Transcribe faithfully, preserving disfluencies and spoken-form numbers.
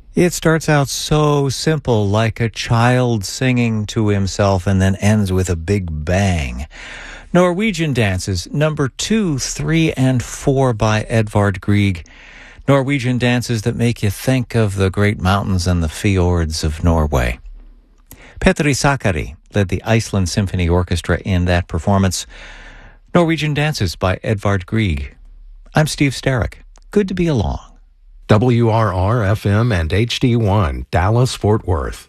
It starts out so simple, like a child singing to himself, and then ends with a big bang. Norwegian Dances, number two, three, and four by Edvard Grieg. Norwegian dances that make you think of the great mountains and the fjords of Norway. Petri Sakari led the Iceland Symphony Orchestra in that performance. Norwegian Dances by Edvard Grieg. I'm Steve Sterrick. Good to be along. W R R F M and H D one, Dallas, Fort Worth.